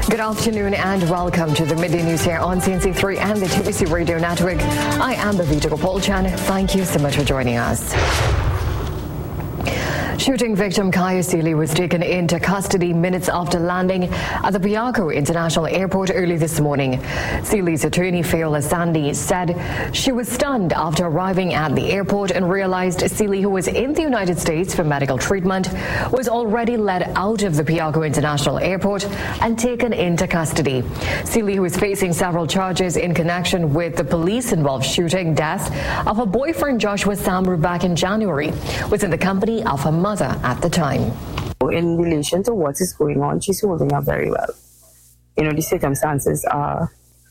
Good afternoon and welcome to the Midday News here on CNC3 and the TBC Radio Network. I am Bhavita Gopalchan. Thank you so much for joining us. Shooting victim Kaya Seely was taken into custody minutes after landing at the Piarco International Airport early this morning. Seely's attorney, Fayola Sandy, said she was stunned after arriving at the airport and realized Seely, who was in the United States for medical treatment, was already led out of the Piarco International Airport and taken into custody. Seely, who is facing several charges in connection with the police-involved shooting death of her boyfriend Joshua Samru back in January, was in the company of her mother at the time. In relation to what is going on, she's holding up very well. The circumstances are,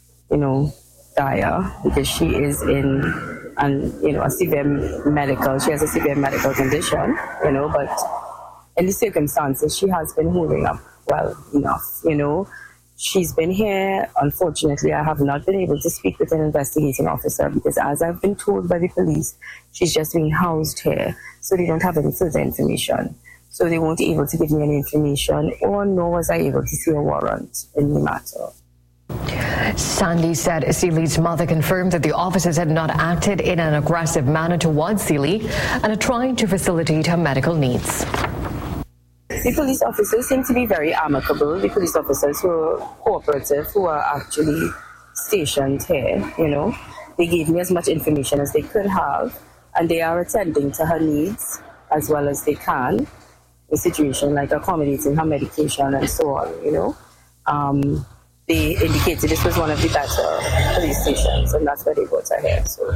dire because she is in a severe medical, she has a severe medical condition, but in the circumstances, she has been holding up well enough, She's been here. Unfortunately, I have not been able to speak with an investigating officer because, as I've been told by the police, she's just being housed here, so they don't have any further information. So they weren't able to give me any information, nor was I able to see a warrant in the matter. Sandy said Seely's mother confirmed that the officers had not acted in an aggressive manner towards Seely and are trying to facilitate her medical needs. The police officers seem to be very amicable. The police officers who are cooperative, who are actually stationed here, they gave me as much information as they could have, and they are attending to her needs as well as they can. The situation like accommodating her medication and so on, They indicated this was one of the better police stations, and that's why they brought her here. So,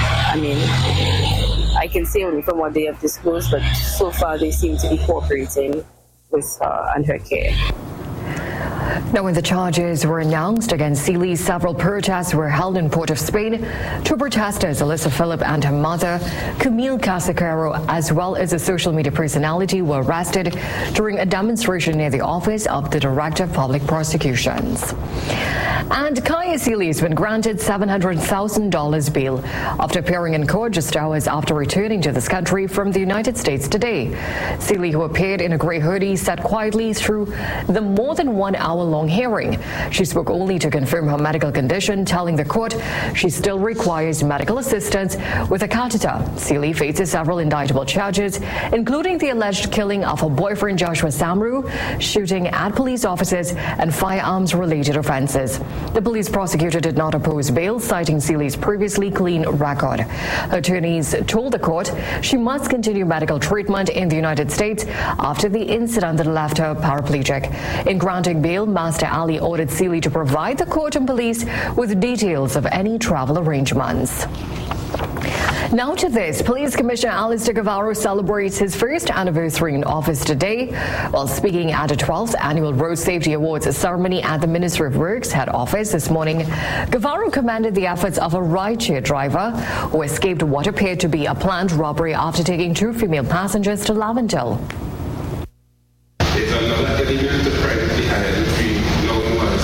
I can say only from what they have disclosed, but so far they seem to be cooperating with her and her care. Now, when the charges were announced against Seely, several protests were held in Port of Spain. Two protesters, Alyssa Phillip and her mother, Camille Casacaro, as well as a social media personality, were arrested during a demonstration near the office of the Director of Public Prosecutions. And Kaya Seely has been granted $700,000 bail after appearing in court just hours after returning to this country from the United States today. Seely, who appeared in a grey hoodie, sat quietly through the more than 1 hour-long hearing. She spoke only to confirm her medical condition, telling the court she still requires medical assistance with a catheter. Seely faces several indictable charges, including the alleged killing of her boyfriend Joshua Samru, shooting at police officers, and firearms-related offences. The police prosecutor did not oppose bail, citing Seely's previously clean record. Her attorneys told the court she must continue medical treatment in the United States after the incident that left her paraplegic. In granting bail, Master Ali ordered Seely to provide the court and police with details of any travel arrangements. Now to this. Police Commissioner Alistair Guevara celebrates his first anniversary in office today. While speaking at a 12th Annual Road Safety Awards ceremony at the Ministry of Works head office this morning, Guevara commended the efforts of a rideshare driver who escaped what appeared to be a planned robbery after taking two female passengers to Laventille. There's another element to privately hire between known ones.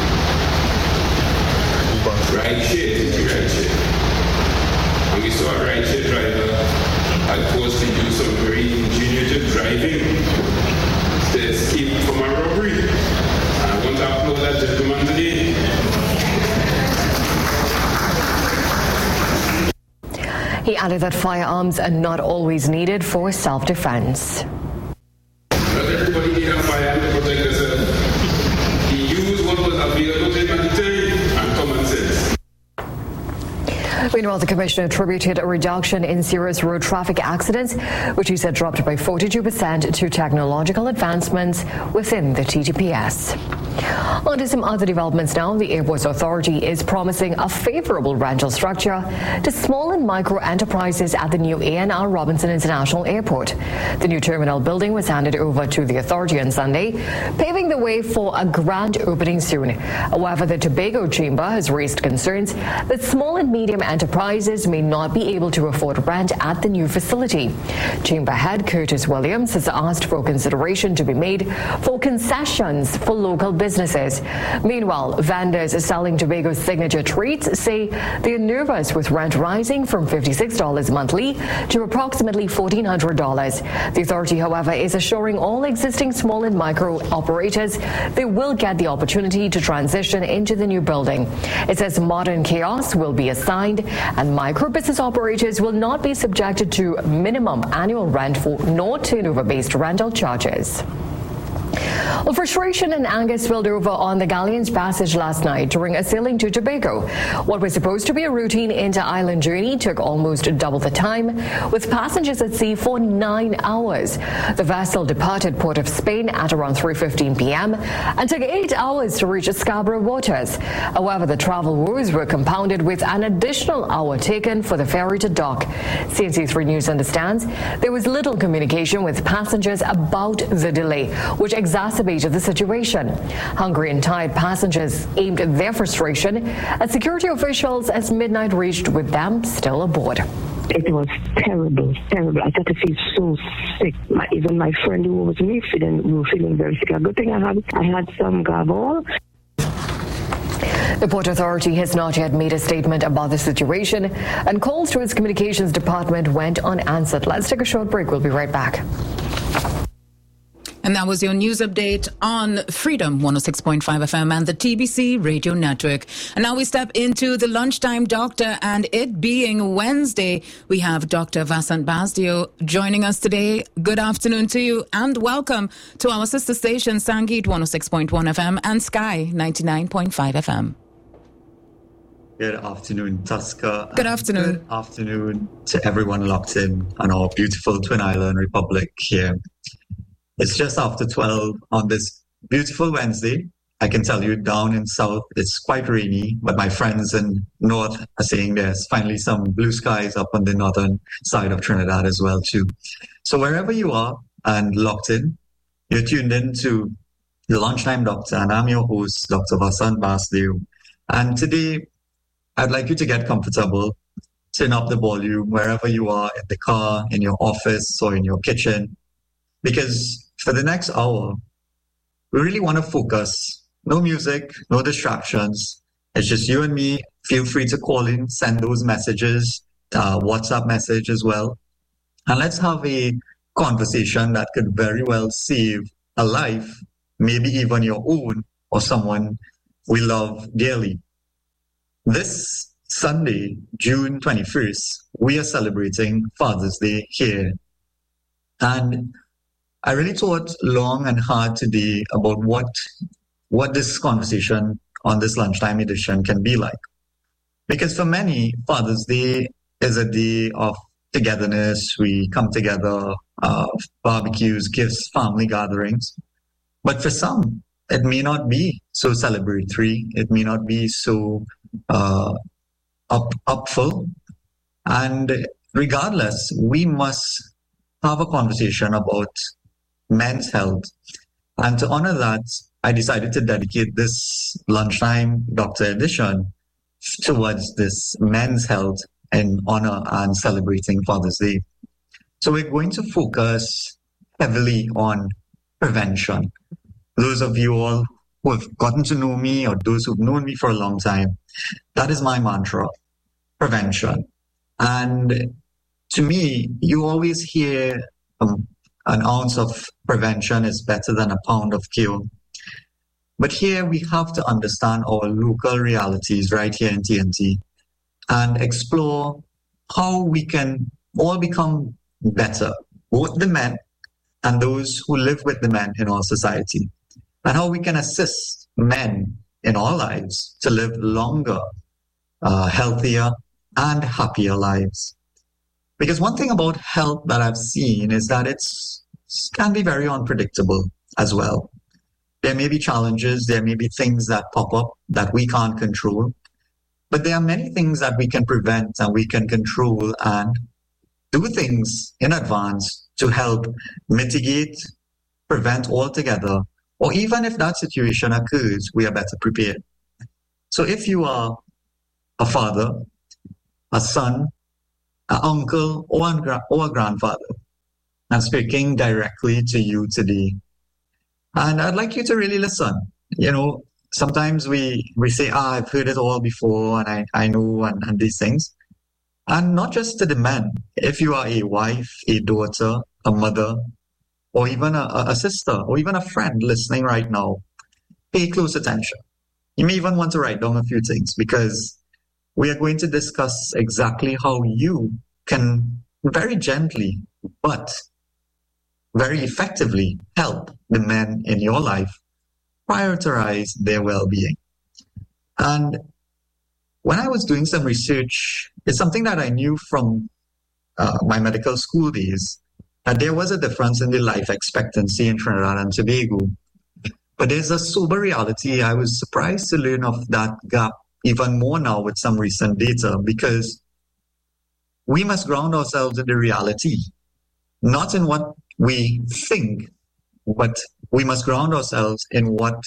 Rideshare to rideshare. And we saw a rideshare driver had forced to do some very ingenious driving to escape from a robbery. And I want to applaud that gentleman today. He added that firearms are not always needed for self-defense. Not everybody need a firearm to protect themselves. He used what was available to him at the time and common sense. Meanwhile, the Commissioner attributed a reduction in serious road traffic accidents, which he said dropped by 42%, to technological advancements within the TTPS. On to some other developments now. The Airports Authority is promising a favorable rental structure to small and micro enterprises at the new ANR Robinson International Airport. The new terminal building was handed over to the authority on Sunday, paving the way for a grand opening soon. However, the Tobago Chamber has raised concerns that small and medium enterprises may not be able to afford rent at the new facility. Chamber head Curtis Williams has asked for consideration to be made for concessions for local businesses businesses. Meanwhile, vendors selling Tobago's signature treats say they are nervous with rent rising from $56 monthly to approximately $1,400. The authority, however, is assuring all existing small and micro operators they will get the opportunity to transition into the new building. It says modern kiosks will be assigned and micro business operators will not be subjected to minimum annual rent for nor turnover-based rental charges. Well, frustration and anger spilled over on the Galleon's Passage last night during a sailing to Tobago. What was supposed to be a routine inter-island journey took almost double the time, with passengers at sea for 9 hours. The vessel departed Port of Spain at around 3:15 p.m. and took 8 hours to reach Scarborough waters. However, the travel woes were compounded with an additional hour taken for the ferry to dock. CNC3 News understands there was little communication with passengers about the delay, which exacerbated the situation. Hungry and tired passengers aimed their frustration at security officials as midnight reached with them still aboard. It was terrible. I started to feel so sick. Even my friend who was with me we were feeling very sick. A good thing I had some Gavol. The Port Authority has not yet made a statement about the situation, and calls to its communications department went unanswered. Let's take a short break. We'll be right back. And that was your news update on Freedom 106.5 FM and the TBC Radio Network. And now we step into the Lunchtime Doctor, and it being Wednesday, we have Dr. Vasant Basdeo joining us today. Good afternoon to you and welcome to our sister station, Sangeet 106.1 FM and Sky 99.5 FM. Good afternoon, Tusker. Good afternoon. Good afternoon to everyone locked in on our beautiful Twin Island Republic here. It's just after 12 on this beautiful Wednesday. I can tell you down in South, it's quite rainy, but my friends in North are saying there's finally some blue skies up on the northern side of Trinidad as well too. So wherever you are and locked in, you're tuned in to the Lunchtime Doctor, and I'm your host, Dr. Vasant Basdeo. And today, I'd like you to get comfortable, turn up the volume wherever you are, in the car, in your office, or in your kitchen, because for the next hour, we really want to focus. No music, no distractions. It's just you and me. Feel free to call in, send those messages, WhatsApp message as well. And let's have a conversation that could very well save a life, maybe even your own or someone we love dearly. This Sunday, June 21st, we are celebrating Father's Day here. And I really thought long and hard today about what this conversation on this lunchtime edition can be like. Because for many, Father's Day is a day of togetherness. We come together, barbecues, gifts, family gatherings. But for some, it may not be so celebratory. It may not be so upful. And regardless, we must have a conversation about men's health. And to honor that, I decided to dedicate this Lunchtime Doctor edition towards this men's health in honor and celebrating Father's Day. So we're going to focus heavily on prevention. Those of you all who have gotten to know me or those who've known me for a long time, that is my mantra, prevention. And to me, you always hear an ounce of prevention is better than a pound of cure. But here we have to understand our local realities right here in TNT and explore how we can all become better, both the men and those who live with the men in our society, and how we can assist men in our lives to live longer, healthier, and happier lives. Because one thing about health that I've seen is that it can be very unpredictable as well. There may be challenges, there may be things that pop up that we can't control, but there are many things that we can prevent and we can control and do things in advance to help mitigate, prevent altogether, or even if that situation occurs, we are better prepared. So if you are a father, a son, an uncle, or a grandfather, I'm speaking directly to you today. And I'd like you to really listen. sometimes we say, I've heard it all before and I know and these things. And not just to the men. If you are a wife, a daughter, a mother, or even a sister, or even a friend listening right now, pay close attention. You may even want to write down a few things, because we are going to discuss exactly how you can very gently but very effectively help the men in your life prioritize their well-being. And when I was doing some research, it's something that I knew from my medical school days, that there was a difference in the life expectancy in Trinidad and Tobago. But there's a sober reality. I was surprised to learn of that gap even more now with some recent data, because we must ground ourselves in the reality, not in what we think, but we must ground ourselves in what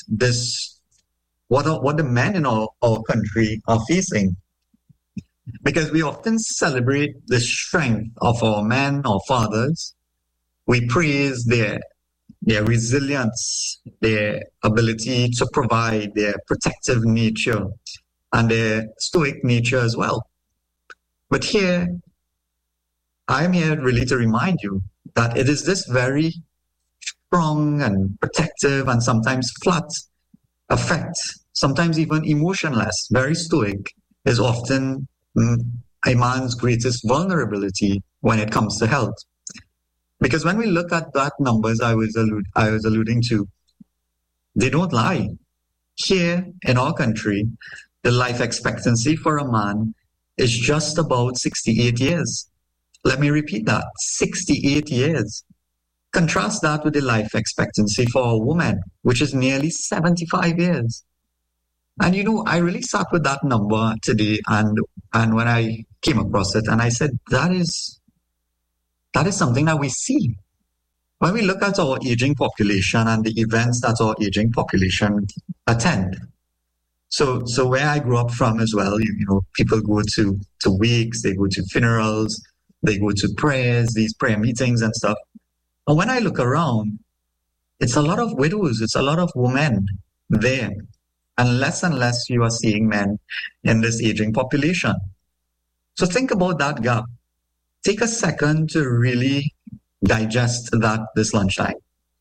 the men in our country are facing. Because we often celebrate the strength of our men, our fathers. We praise their resilience, their ability to provide, their protective nature, and their stoic nature as well. But here, I'm here really to remind you that it is this very strong and protective and sometimes flat affect, sometimes even emotionless, very stoic, is often a man's greatest vulnerability when it comes to health. Because when we look at that numbers I was alluding to, they don't lie. Here in our country, the life expectancy for a man is just about 68 years. Let me repeat that, 68 years. Contrast that with the life expectancy for a woman, which is nearly 75 years. And I really sat with that number today, and when I came across it, and I said, that is something that we see. When we look at our aging population and the events that our aging population attend. So where I grew up from as well, people go to wakes, they go to funerals, they go to prayers, these prayer meetings and stuff. And when I look around, it's a lot of widows, it's a lot of women there. And less you are seeing men in this aging population. So think about that gap. Take a second to really digest that this lunchtime.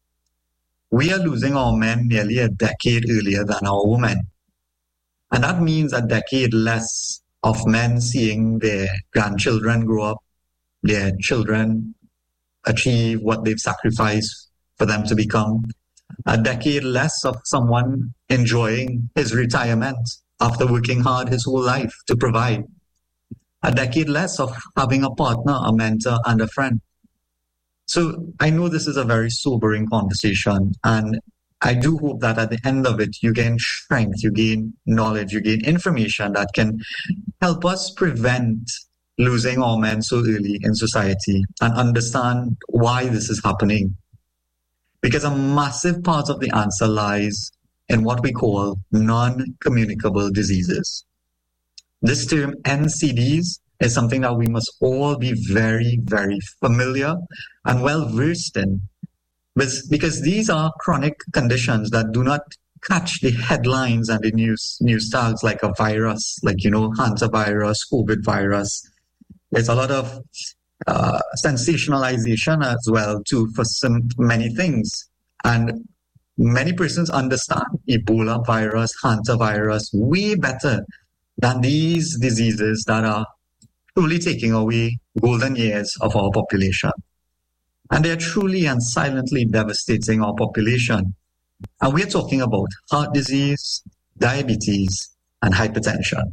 We are losing our men nearly a decade earlier than our women. And that means a decade less of men seeing their grandchildren grow up, their children achieve what they've sacrificed for them to become. A decade less of someone enjoying his retirement after working hard his whole life to provide. A decade less of having a partner, a mentor, and a friend. So I know this is a very sobering conversation, and I do hope that at the end of it, you gain strength, you gain knowledge, you gain information that can help us prevent losing our men so early in society and understand why this is happening. Because a massive part of the answer lies in what we call non-communicable diseases. This term NCDs is something that we must all be very, very familiar and well versed in. Because these are chronic conditions that do not catch the headlines and the news tags like a virus, like, hantavirus, COVID virus. There's a lot of sensationalization as well too for many things. And many persons understand Ebola virus, hantavirus way better than these diseases that are truly taking away golden years of our population. And they're truly and silently devastating our population. And we're talking about heart disease, diabetes, and hypertension.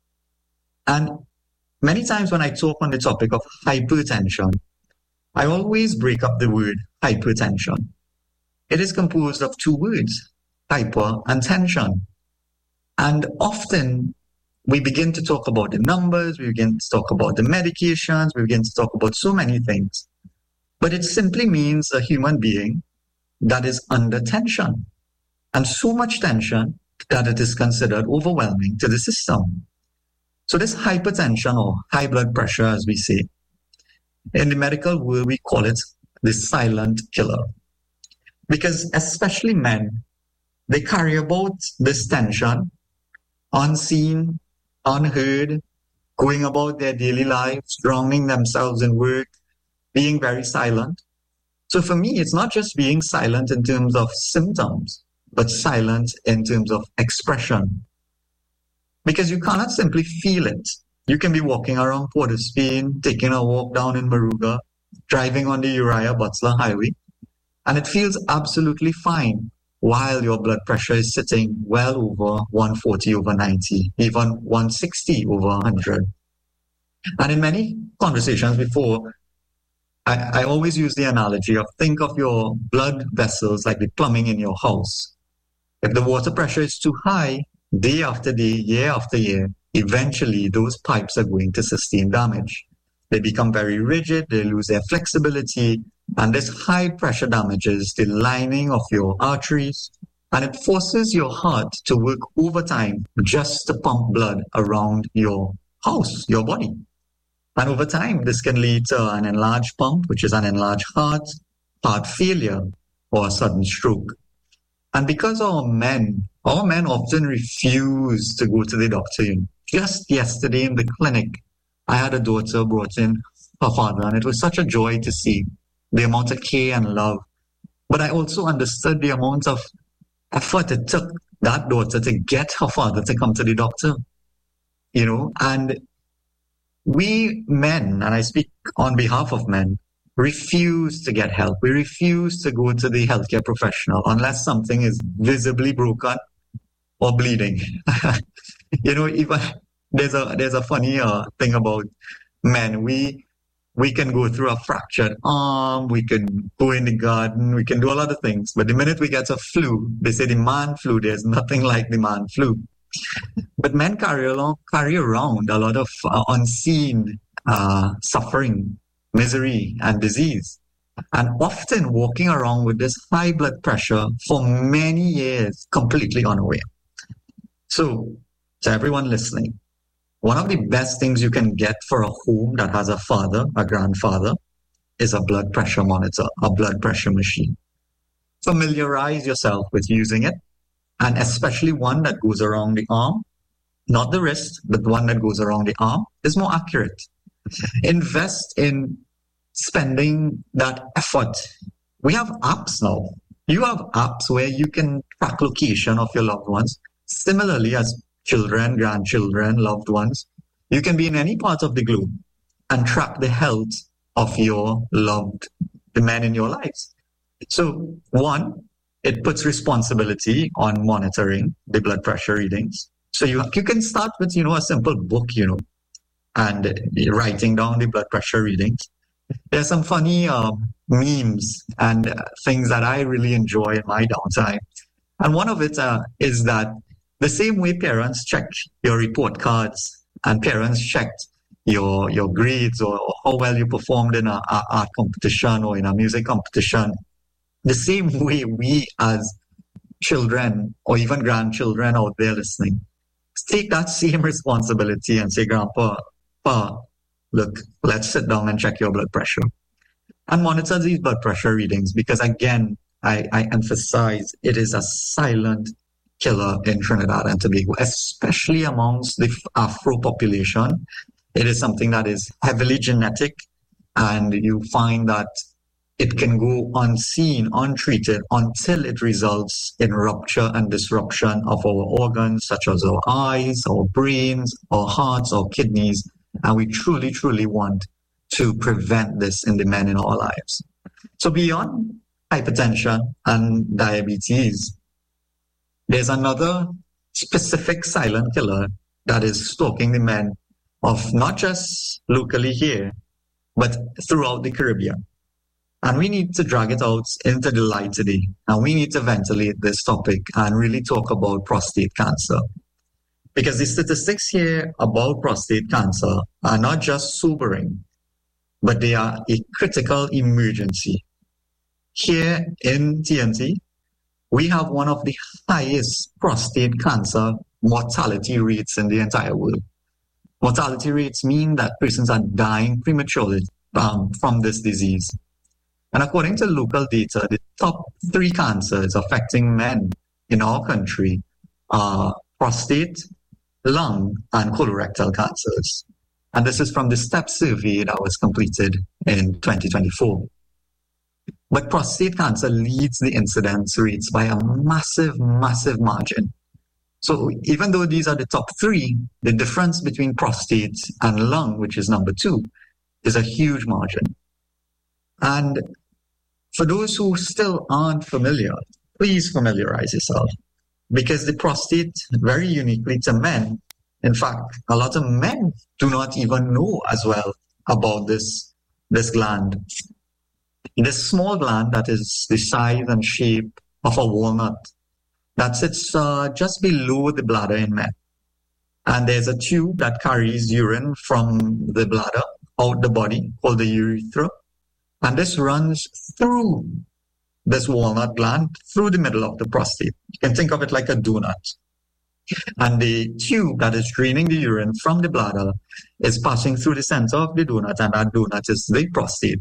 And many times when I talk on the topic of hypertension, I always break up the word hypertension. It is composed of two words, hyper and tension. And often we begin to talk about the numbers, we begin to talk about the medications, we begin to talk about so many things. But it simply means a human being that is under tension, and so much tension that it is considered overwhelming to the system. So this hypertension, or high blood pressure as we say, in the medical world we call it the silent killer. Because especially men, they carry about this tension, unseen, unheard, going about their daily lives, drowning themselves in work, being very silent. So for me, it's not just being silent in terms of symptoms, but silent in terms of expression. Because you cannot simply feel it. You can be walking around Port of Spain, taking a walk down in Moruga, driving on the Uriah Butler Highway, and it feels absolutely fine while your blood pressure is sitting well over 140 over 90, even 160 over 100. And in many conversations before, I always use the analogy of think of your blood vessels like the plumbing in your house. If the water pressure is too high, day after day, year after year, eventually those pipes are going to sustain damage. They become very rigid, they lose their flexibility, and this high pressure damages the lining of your arteries, and it forces your heart to work overtime just to pump blood around your house, your body. And over time, this can lead to an enlarged pump, which is an enlarged heart failure, or a sudden stroke. And because our men often refuse to go to the doctor. Just yesterday in the clinic, I had a daughter brought in her father, and it was such a joy to see the amount of care and love. But I also understood the amount of effort it took that daughter to get her father to come to the doctor. And we men, and I speak on behalf of men, refuse to get help. We refuse to go to the healthcare professional unless something is visibly broken or bleeding. Even there's a funny thing about men. We can go through a fractured arm, we can go in the garden, we can do a lot of things. But the minute we get a flu, they say the man flu, there's nothing like the man flu. But men carry around a lot of unseen suffering, misery, and disease. And often walking around with this high blood pressure for many years, completely unaware. So, to everyone listening, one of the best things you can get for a home that has a father, a grandfather, is a blood pressure monitor, a blood pressure machine. Familiarize yourself with using it, and especially one that goes around the arm, not the wrist, but one that goes around the arm is more accurate. Invest in spending that effort. We have apps now. You have apps where you can track location of your loved ones. Similarly, as children, grandchildren, loved ones, you can be in any part of the globe and track the health of the men in your lives. So, one, it puts responsibility on monitoring the blood pressure readings. So you can start with, a simple book, and writing down the blood pressure readings. There's some funny memes and things that I really enjoy in my downtime. And one of it is that the same way parents check your report cards and parents checked your grades or how well you performed in an art competition or in a music competition, the same way we as children or even grandchildren out there listening, take that same responsibility and say, Grandpa, Pa, look, let's sit down and check your blood pressure. And monitor these blood pressure readings because, again, I emphasize it is a silent killer in Trinidad and Tobago, especially amongst the Afro population. It is something that is heavily genetic, and you find that it can go unseen, untreated, until it results in rupture and disruption of our organs, such as our eyes, our brains, our hearts, our kidneys. And we truly, truly want to prevent this in the men in our lives. So beyond hypertension and diabetes, there's another specific silent killer that is stalking the men of not just locally here, but throughout the Caribbean. And we need to drag it out into the light today. And we need to ventilate this topic and really talk about prostate cancer. Because the statistics here about prostate cancer are not just sobering, but they are a critical emergency. Here in TNT, we have one of the highest prostate cancer mortality rates in the entire world. Mortality rates mean that persons are dying prematurely from this disease. And according to local data, the top 3 cancers affecting men in our country are prostate, lung, and colorectal cancers. And this is from the STEP survey that was completed in 2024. But prostate cancer leads the incidence rates by a massive, massive margin. So even though these are the top three, the difference between prostate and lung, which is number 2, is a huge margin. And for those who still aren't familiar, please familiarize yourself, because the prostate, very uniquely to men, in fact, a lot of men do not even know as well about this gland. This small gland that is the size and shape of a walnut, that sits just below the bladder in men. And there's a tube that carries urine from the bladder out the body called the urethra. And this runs through this walnut gland, through the middle of the prostate. You can think of it like a donut. And the tube that is draining the urine from the bladder is passing through the center of the donut, and that donut is the prostate.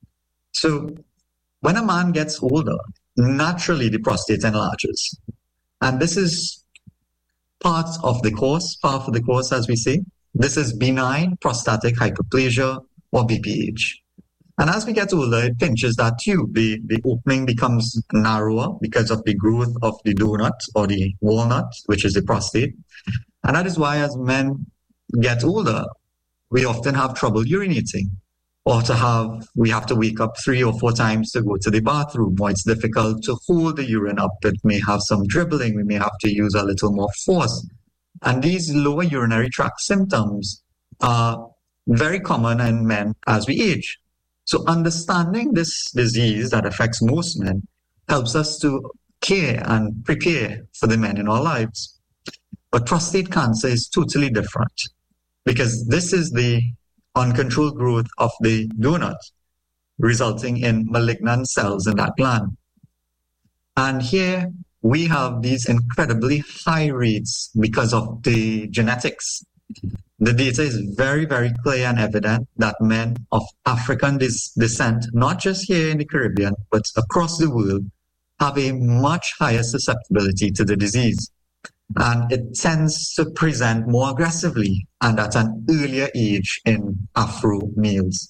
So when a man gets older, naturally the prostate enlarges. And this is part of the course, as we say. This is benign prostatic hyperplasia, or BPH. And as we get older, it pinches that tube. The opening becomes narrower because of the growth of the donut or the walnut, which is the prostate. And that is why as men get older, we often have trouble urinating, or we have to wake up 3 or 4 times to go to the bathroom, or it's difficult to hold the urine up. It may have some dribbling. We may have to use a little more force. And these lower urinary tract symptoms are very common in men as we age. So understanding this disease that affects most men helps us to care and prepare for the men in our lives. But prostate cancer is totally different, because this is the uncontrolled growth of the donut, resulting in malignant cells in that gland. And here we have these incredibly high rates because of the genetics. The data is very, very clear and evident that men of African descent, not just here in the Caribbean, but across the world, have a much higher susceptibility to the disease. And it tends to present more aggressively and at an earlier age in Afro males.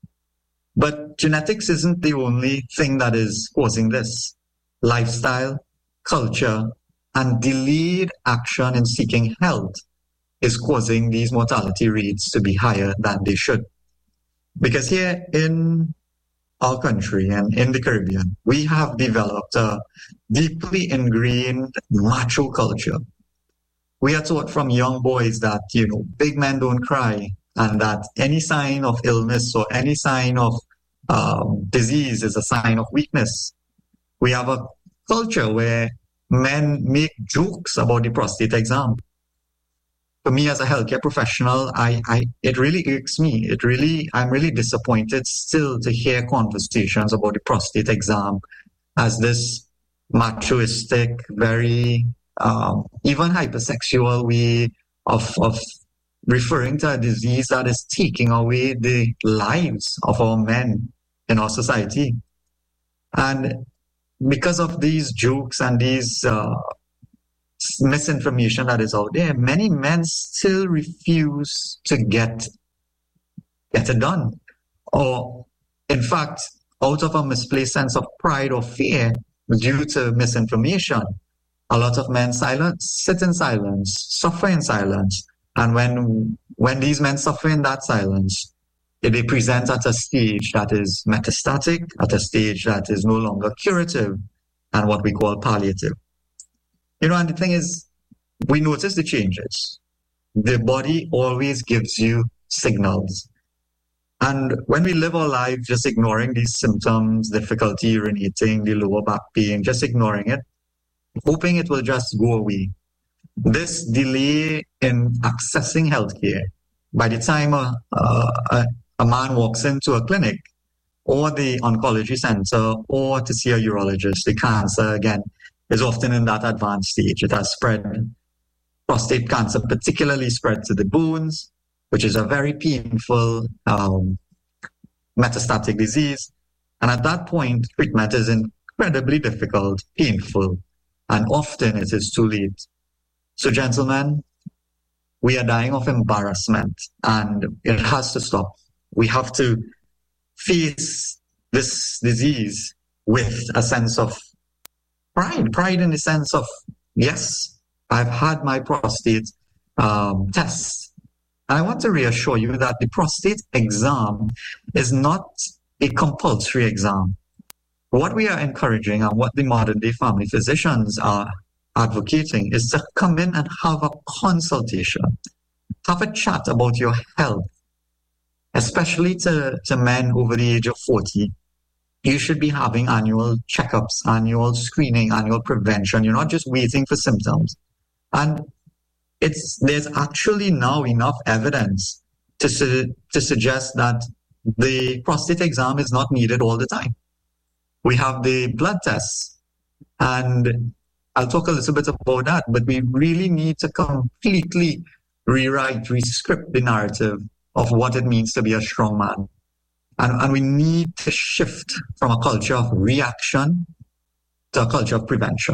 But genetics isn't the only thing that is causing this. Lifestyle, culture, and delayed action in seeking health is causing these mortality rates to be higher than they should. Because here in our country and in the Caribbean, we have developed a deeply ingrained macho culture. We are taught from young boys that, big men don't cry, and that any sign of illness or any sign of disease is a sign of weakness. We have a culture where men make jokes about the prostate exam. For me as a healthcare professional, it really irks me. I'm really disappointed still to hear conversations about the prostate exam as this machoistic, very even hypersexual way of referring to a disease that is taking away the lives of our men in our society. And because of these jokes and these misinformation that is out there, many men still refuse to get it done. Or, in fact, out of a misplaced sense of pride or fear due to misinformation, a lot of men sit in silence, suffer in silence. And when these men suffer in that silence, they present at a stage that is metastatic, at a stage that is no longer curative, and what we call palliative. And the thing is, we notice the changes. The body always gives you signals. And when we live our life just ignoring these symptoms, difficulty urinating, the lower back pain, just ignoring it, hoping it will just go away, this delay in accessing healthcare, by the time a man walks into a clinic or the oncology center or to see a urologist, the cancer, again, is often in that advanced stage. It has spread. Prostate cancer particularly spread to the bones, which is a very painful metastatic disease. And at that point, treatment is incredibly difficult, painful, and often it is too late. So, gentlemen, we are dying of embarrassment, and it has to stop. We have to face this disease with a sense of pride in the sense of, yes, I've had my prostate test. And I want to reassure you that the prostate exam is not a compulsory exam. What we are encouraging and what the modern day family physicians are advocating is to come in and have a consultation, have a chat about your health, especially to men over the age of 40. You should be having annual checkups, annual screening, annual prevention. You're not just waiting for symptoms. And there's actually now enough evidence to suggest that the prostate exam is not needed all the time. We have the blood tests, and I'll talk a little bit about that, but we really need to completely rescript the narrative of what it means to be a strong man. And we need to shift from a culture of reaction to a culture of prevention.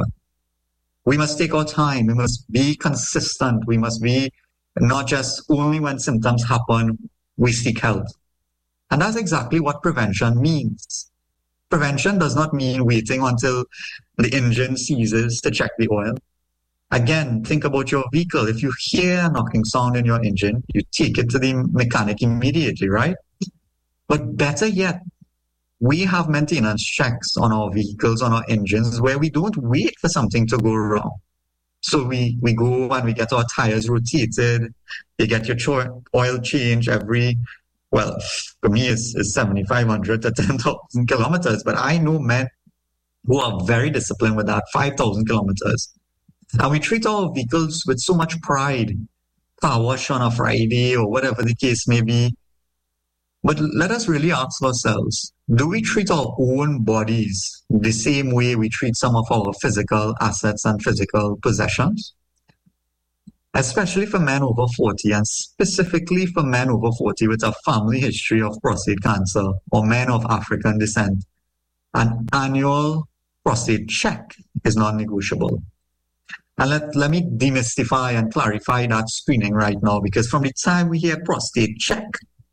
We must take our time. We must be consistent. We must be not just only when symptoms happen, we seek help. And that's exactly what prevention means. Prevention does not mean waiting until the engine seizes to check the oil. Again, think about your vehicle. If you hear a knocking sound in your engine, you take it to the mechanic immediately, right? But better yet, we have maintenance checks on our vehicles, on our engines, where we don't wait for something to go wrong. So we go and we get our tires rotated. You get your oil change every, well, for me, it's 7,500 to 10,000 kilometers. But I know men who are very disciplined with that, 5,000 kilometers. And we treat our vehicles with so much pride. Car wash on a Friday or whatever the case may be. But let us really ask ourselves, do we treat our own bodies the same way we treat some of our physical assets and physical possessions? Especially for men over 40, and specifically for men over 40 with a family history of prostate cancer or men of African descent. An annual prostate check is non-negotiable. And let me demystify and clarify that screening right now, because from the time we hear prostate check,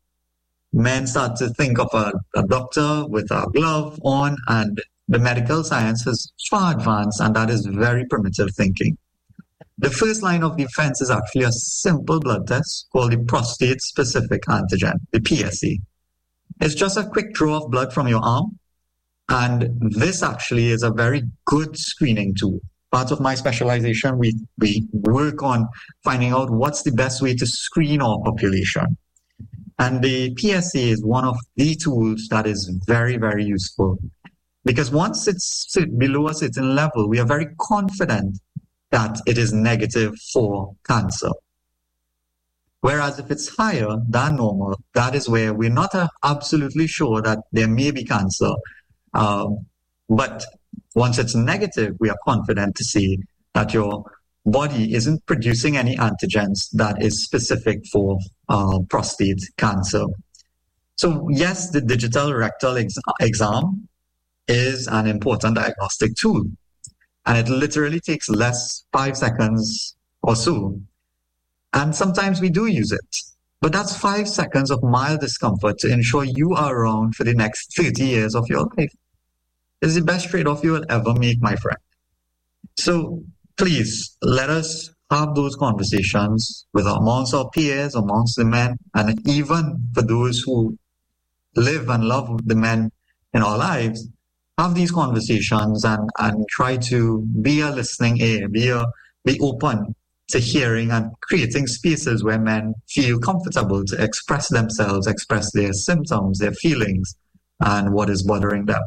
men start to think of a doctor with a glove on, and the medical science is far advanced, and that is very primitive thinking. The first line of defense is actually a simple blood test called the prostate-specific antigen, the PSA. It's just a quick draw of blood from your arm, and this actually is a very good screening tool. Part of my specialization, we work on finding out what's the best way to screen our population. And the PSA is one of the tools that is very, very useful. Because once it's below a certain level, we are very confident that it is negative for cancer. Whereas if it's higher than normal, that is where we're not absolutely sure that there may be cancer. But once it's negative, we are confident to see that your body isn't producing any antigens that is specific for prostate cancer. So yes, the digital rectal exam is an important diagnostic tool, and it literally takes 5 seconds or so. And sometimes we do use it, but that's 5 seconds of mild discomfort to ensure you are around for the next 30 years of your life. It's the best trade-off you will ever make, my friend. So please, let us have those conversations amongst our peers, amongst the men, and even for those who live and love the men in our lives, have these conversations and try to be a listening ear, be open to hearing and creating spaces where men feel comfortable to express themselves, express their symptoms, their feelings, and what is bothering them.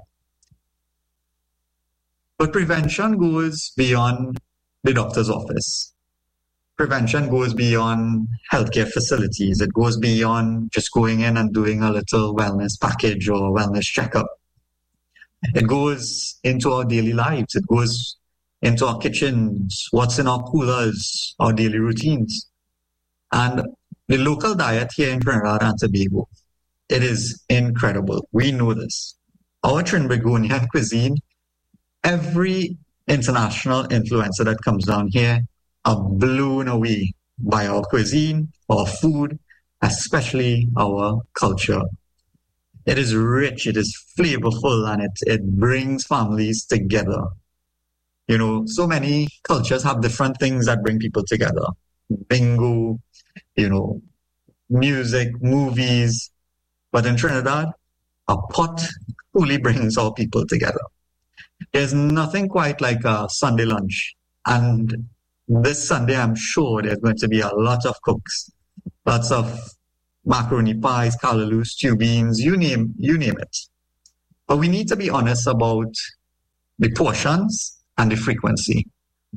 But prevention goes beyond the doctor's office. Prevention goes beyond healthcare facilities. It goes beyond just going in and doing a little wellness package or wellness checkup. It goes into our daily lives. It goes into our kitchens, what's in our coolers, our daily routines. And the local diet here in Trinidad and Tobago, it is incredible. We know this. Our Trinbagonian cuisine, every international influencer that comes down here are blown away by our cuisine, our food, especially our culture. It is rich, it is flavorful, and it brings families together. You know, so many cultures have different things that bring people together. Bingo, you know, music, movies. But in Trinidad, a pot truly brings all people together. There's nothing quite like a Sunday lunch. And this Sunday, I'm sure there's going to be a lot of cooks, lots of macaroni pies, callaloo, stew beans, you name it. But we need to be honest about the portions and the frequency.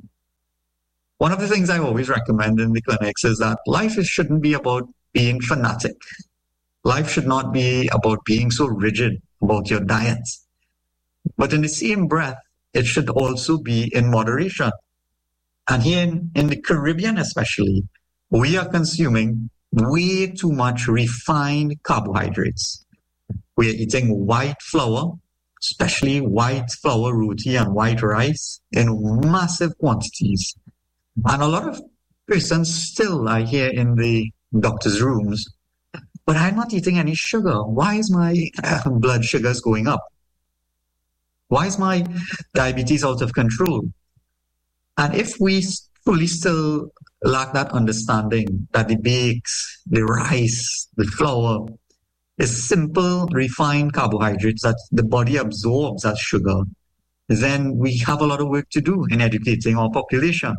One of the things I always recommend in the clinics is that life shouldn't be about being fanatic. Life should not be about being so rigid about your diet. But in the same breath, it should also be in moderation. And here in the Caribbean especially, we are consuming way too much refined carbohydrates. We are eating white flour, especially white flour roti and white rice in massive quantities. And a lot of persons still are here in the doctor's rooms, but I'm not eating any sugar. Why is my blood sugars going up? Why is my diabetes out of control? And if we truly still lack that understanding that the bakes, the rice, the flour is simple, refined carbohydrates that the body absorbs as sugar, then we have a lot of work to do in educating our population.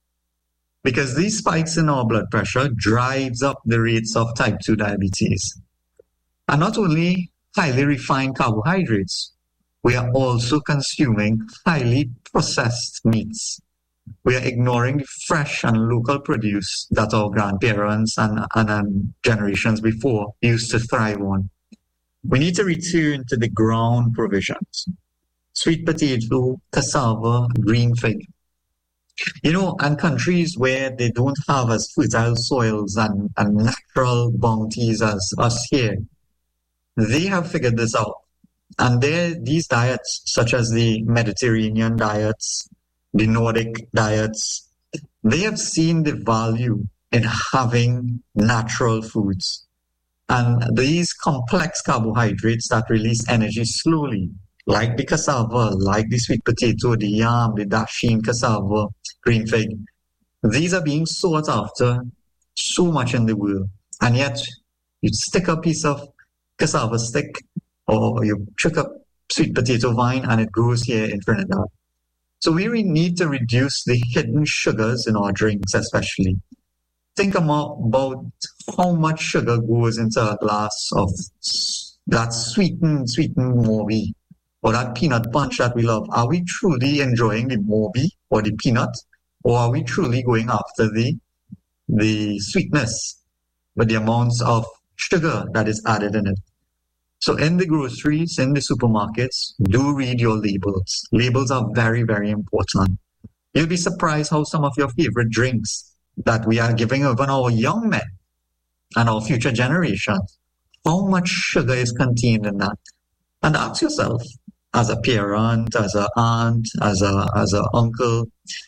Because these spikes in our blood pressure drives up the rates of type 2 diabetes. And not only highly refined carbohydrates, we are also consuming highly processed meats. We are ignoring the fresh and local produce that our grandparents and generations before used to thrive on. We need to return to the ground provisions. Sweet potato, cassava, green fig. You know, and countries where they don't have as fertile soils and natural bounties as us here, they have figured this out. And these diets, such as the Mediterranean diets, the Nordic diets, they have seen the value in having natural foods. And these complex carbohydrates that release energy slowly, like the cassava, like the sweet potato, the yam, the dasheen cassava, green fig, these are being sought after so much in the world. And yet, you stick a piece of cassava stick or you trick a sweet potato vine and it grows here in Trinidad. So we really need to reduce the hidden sugars in our drinks, especially. Think about how much sugar goes into a glass of that sweetened Morbi or that peanut punch that we love. Are we truly enjoying the Morbi or the peanut, or are we truly going after the sweetness, but the amounts of sugar that is added in it? So in the groceries, in the supermarkets, do read your labels. Labels are very, very important. You'll be surprised how some of your favorite drinks that we are giving even our young men and our future generations, how much sugar is contained in that. And ask yourself, as a parent, as an aunt, as a uncle,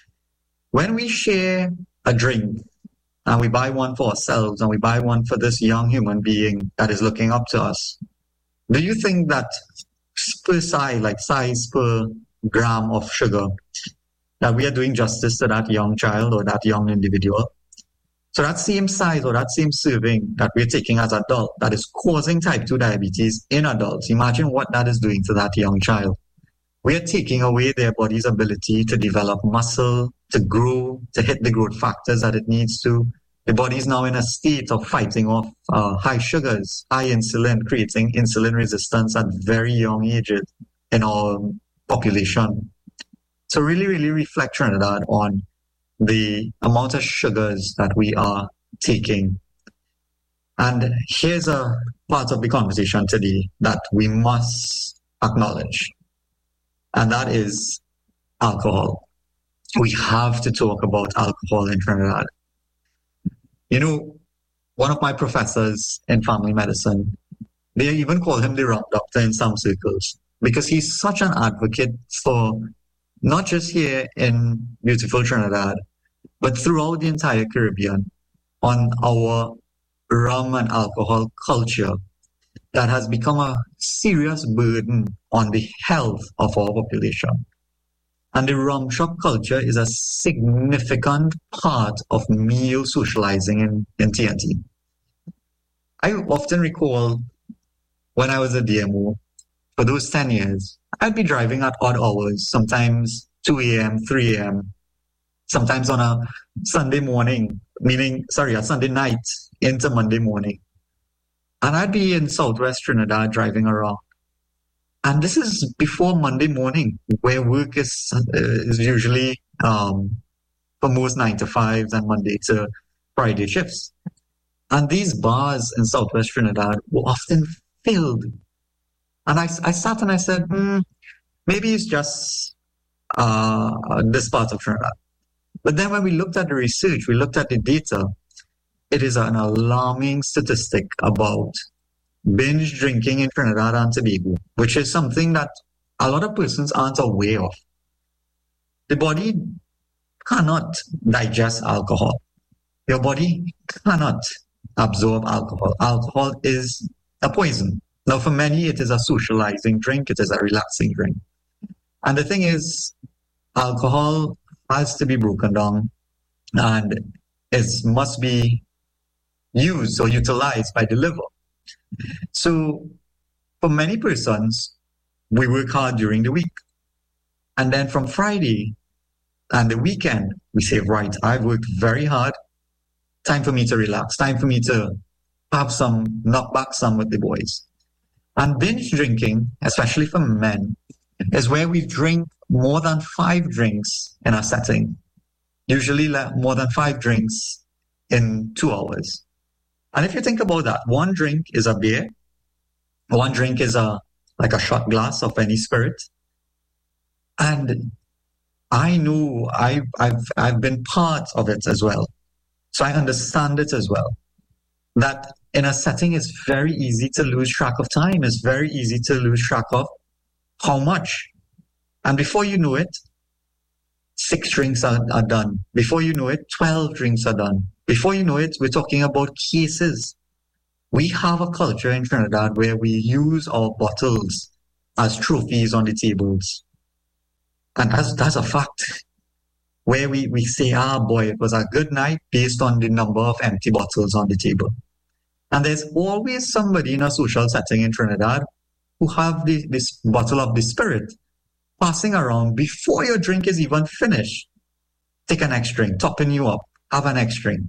when we share a drink and we buy one for ourselves and we buy one for this young human being that is looking up to us, do you think that per size per gram of sugar, that we are doing justice to that young child or that young individual? So that same size or that same serving that we're taking as adult that is causing type 2 diabetes in adults, imagine what that is doing to that young child. We are taking away their body's ability to develop muscle, to grow, to hit the growth factors that it needs to. The body is now in a state of fighting off high sugars, high insulin, creating insulin resistance at very young ages in our population. So really, really reflect on that, on the amount of sugars that we are taking. And here's a part of the conversation today that we must acknowledge, and that is alcohol. We have to talk about alcohol in Trinidad. You know, one of my professors in family medicine, they even call him the rum doctor in some circles, because he's such an advocate for not just here in beautiful Trinidad, but throughout the entire Caribbean, on our rum and alcohol culture that has become a serious burden on the health of our population. And the rum shop culture is a significant part of meal socializing in TNT. I often recall when I was a DMO, for those 10 years, I'd be driving at odd hours, sometimes 2 a.m., 3 a.m., sometimes on a Sunday morning, a Sunday night into Monday morning. And I'd be in Southwest Trinidad driving around. And this is before Monday morning, where work is usually for most 9 to 5s and Monday to Friday shifts. And these bars in Southwest Trinidad were often filled. And I sat and I said, maybe it's just this part of Trinidad. But then when we looked at the research, we looked at the data, it is an alarming statistic about binge drinking in Trinidad and Tobago, which is something that a lot of persons aren't aware of. The body cannot digest alcohol. Your body cannot absorb alcohol. Alcohol is a poison. Now, for many, it is a socializing drink. It is a relaxing drink. And the thing is, alcohol has to be broken down and it must be used or utilized by the liver. So for many persons, we work hard during the week. And then from Friday and the weekend, we say, right, I've worked very hard. Time for me to relax. Time for me to knock back some with the boys. And binge drinking, especially for men, is where we drink more than 5 drinks in a setting. Usually more than 5 drinks in 2 hours. And if you think about that, 1 drink is a beer. 1 drink is like a shot glass of any spirit. And I know I've been part of it as well. So I understand it as well. That in a setting, it's very easy to lose track of time. It's very easy to lose track of how much. And before you know it, 6 drinks are done. Before you know it, 12 drinks are done. Before you know it, we're talking about cases. We have a culture in Trinidad where we use our bottles as trophies on the tables. And that's a fact. Where we say, boy, it was a good night based on the number of empty bottles on the table. And there's always somebody in a social setting in Trinidad who have this bottle of the spirit passing around before your drink is even finished. Take an next drink, topping you up, have an next drink.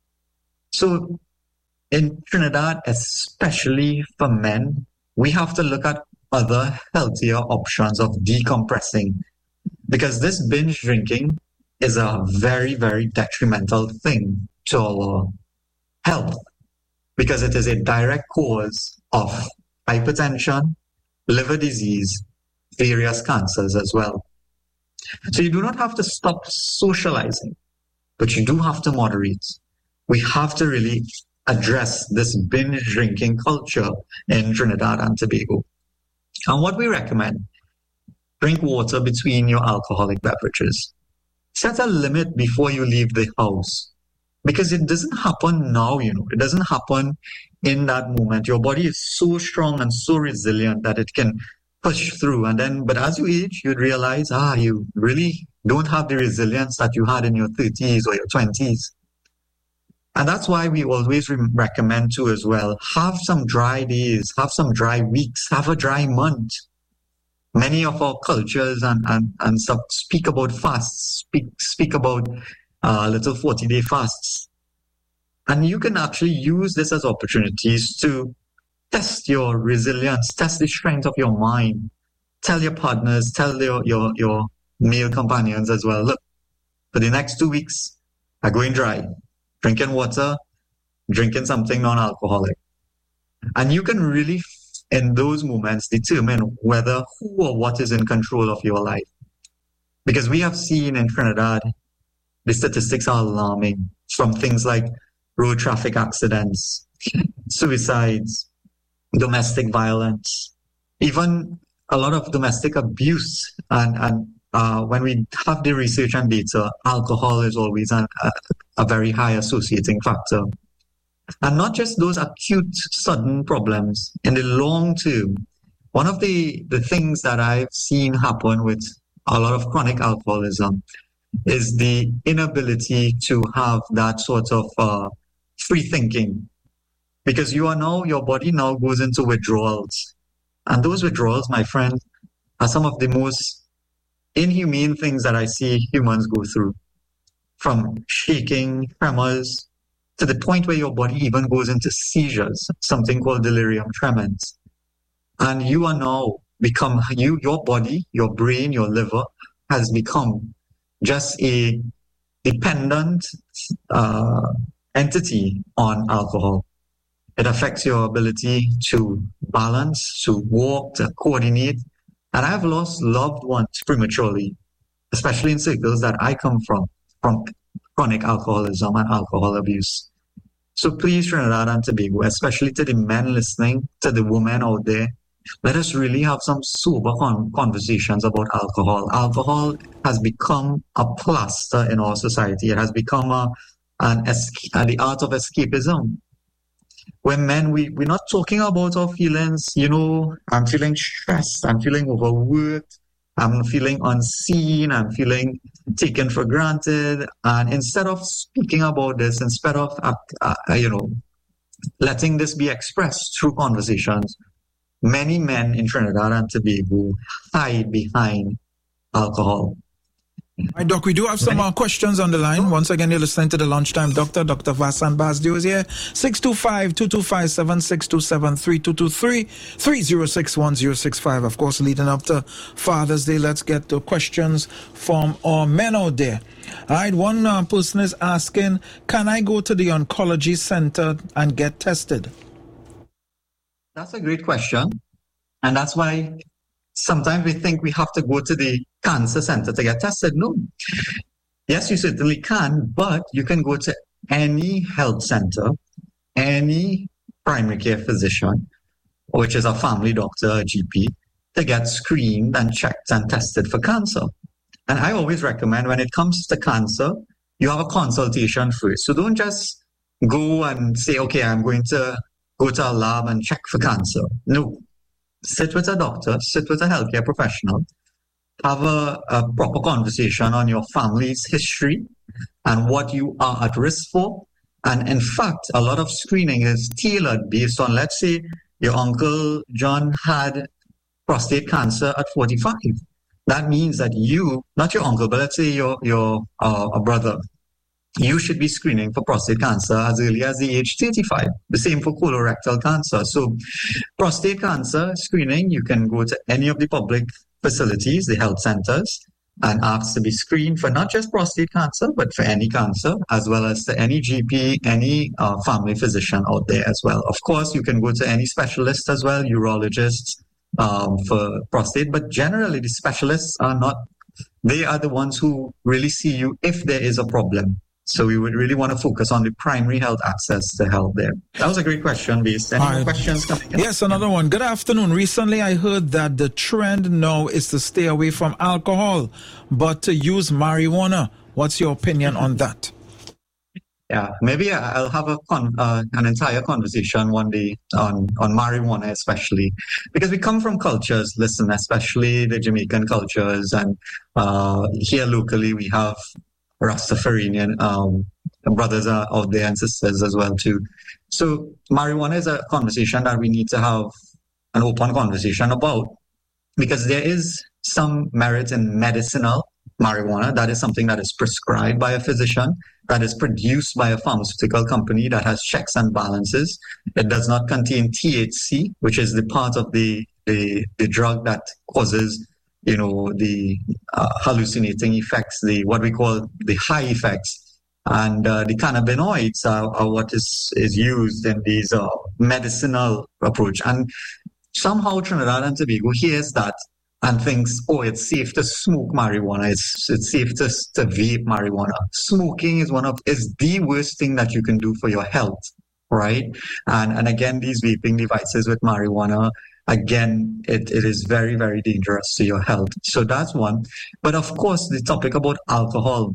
So in Trinidad, especially for men, we have to look at other healthier options of decompressing, because this binge drinking is a very, very detrimental thing to our health, because it is a direct cause of hypertension, liver disease, various cancers as well. So you do not have to stop socializing, but you do have to moderate. We have to really address this binge drinking culture in Trinidad and Tobago. And what we recommend, drink water between your alcoholic beverages. Set a limit before you leave the house, because it doesn't happen now, it doesn't happen in that moment. Your body is so strong and so resilient that it can push through. But as you age, you'd realize, you really don't have the resilience that you had in your 30s or your 20s. And that's why we always recommend too as well, have some dry days, have some dry weeks, have a dry month. Many of our cultures and stuff speak about fasts, speak about little 40-day fasts. And you can actually use this as opportunities to test your resilience, test the strength of your mind. Tell your partners, tell your male companions as well, look, for the next 2 weeks, I'm going dry, drinking water, drinking something non-alcoholic. And you can really, in those moments, determine whether who or what is in control of your life. Because we have seen in Trinidad, the statistics are alarming, from things like road traffic accidents, suicides, domestic violence, even a lot of domestic abuse and when we have the research and data, alcohol is always a very high associating factor. And not just those acute, sudden problems. In the long term, one of the things that I've seen happen with a lot of chronic alcoholism is the inability to have that sort of free thinking. Because your body now goes into withdrawals. And those withdrawals, my friend, are some of the most inhumane things that I see humans go through. From shaking, tremors, to the point where your body even goes into seizures, something called delirium tremens. And you are now your body, your brain, your liver has become just a dependent entity on alcohol. It affects your ability to balance, to walk, to coordinate. And I've lost loved ones prematurely, especially in circles that I come from chronic alcoholism and alcohol abuse. So please, Trinidad and Tobago, especially to the men listening, to the women out there, let us really have some sober conversations about alcohol. Alcohol has become a plaster in our society. It has become the art of escapism. When men, we're not talking about our feelings. I'm feeling stressed. I'm feeling overworked. I'm feeling unseen. I'm feeling taken for granted. And instead of speaking about this, instead of, letting this be expressed through conversations, many men in Trinidad and Tobago hide behind alcohol. All right, Doc, we do have some questions on the line. Once again, you're listening to the Lunchtime Doctor. Dr. Vasan Basdio is here. 625-2257, 627-3223, 306-1065. Of course, leading up to Father's Day, let's get to questions from our men out there. All right, one person is asking, can I go to the oncology center and get tested? That's a great question. And that's why sometimes we think we have to go to the cancer center to get tested. No. Yes, you certainly can, but you can go to any health center, any primary care physician, which is a family doctor, a GP, to get screened and checked and tested for cancer. And I always recommend when it comes to cancer, you have a consultation first. So don't just go and say, okay, I'm going to go to a lab and check for cancer. No. Sit with a doctor, sit with a healthcare professional, have a proper conversation on your family's history and what you are at risk for. And in fact, a lot of screening is tailored based on, let's say, your uncle John had prostate cancer at 45. That means that you, not your uncle, but let's say your brother, you should be screening for prostate cancer as early as the age 35. The same for colorectal cancer. So prostate cancer screening, you can go to any of the public facilities, the health centers, and ask to be screened for not just prostate cancer, but for any cancer, as well as to any GP, any family physician out there as well. Of course, you can go to any specialist as well, urologists for prostate, but generally the specialists they are the ones who really see you if there is a problem. So we would really want to focus on the primary health access to health there. That was a great question, Beast. Any more questions coming in? Yes, another one. Good afternoon. Recently, I heard that the trend now is to stay away from alcohol, but to use marijuana. What's your opinion on that? Yeah, maybe I'll have an entire conversation one day on marijuana, especially because we come from cultures, especially the Jamaican cultures, and here locally we have Rastafarian brothers are out there and sisters as well too. So marijuana is a conversation that we need to have an open conversation about, because there is some merit in medicinal marijuana. That is something that is prescribed by a physician, that is produced by a pharmaceutical company that has checks and balances. It does not contain THC, which is the part of the drug that causes the hallucinating effects, what we call the high effects. And the cannabinoids are what is used in these medicinal approach. And somehow Trinidad and Tobago hears that and thinks, oh, it's safe to smoke marijuana. It's safe to vape marijuana. Smoking is the worst thing that you can do for your health, right? And again, these vaping devices with marijuana again, it is very, very dangerous to your health. So that's one. But of course, the topic about alcohol,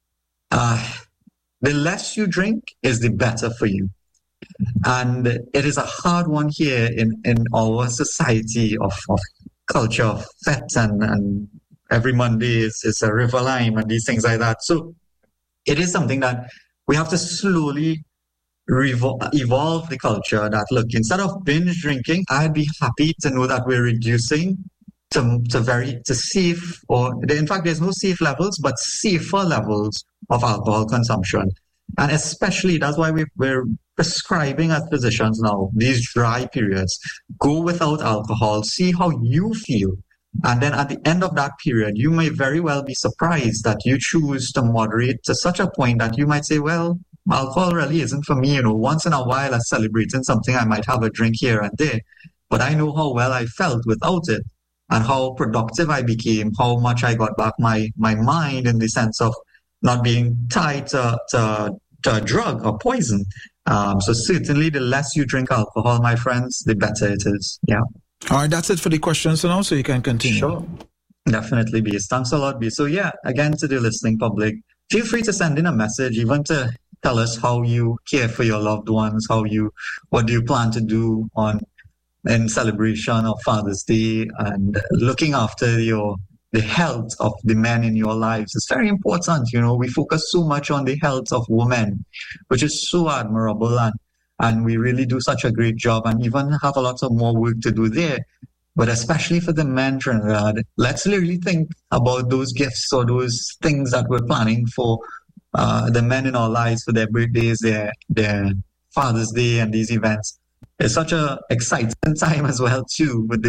the less you drink is the better for you. And it is a hard one here in our society of culture of fete and every Monday is a river lime and these things like that. So it is something that we have to slowly evolve the culture that, look, instead of binge drinking, I'd be happy to know that we're reducing to safe, or in fact, there's no safe levels, but safer levels of alcohol consumption. And especially, that's why we're prescribing as physicians now, these dry periods. Go without alcohol, see how you feel. And then at the end of that period, you may very well be surprised that you choose to moderate to such a point that you might say, well, alcohol really isn't for me. Once in a while, as celebrating something, I might have a drink here and there. But I know how well I felt without it and how productive I became, how much I got back my mind in the sense of not being tied to a drug or poison. So certainly the less you drink alcohol, my friends, the better it is. Yeah. All right, that's it for the questions now, so you can continue. Sure. Definitely, B. Thanks a lot, B. So yeah, again, to the listening public, feel free to send in a message, even to tell us how you care for your loved ones, what do you plan to do in celebration of Father's Day, and looking after the health of the men in your lives. It's very important. We focus so much on the health of women, which is so admirable, and we really do such a great job, and even have a lot of more work to do there. But especially for the men, Trinidad, let's really think about those gifts or those things that we're planning for the men in our lives, for their birthdays, their Father's Day, and these events. It's such an exciting time as well, too, with the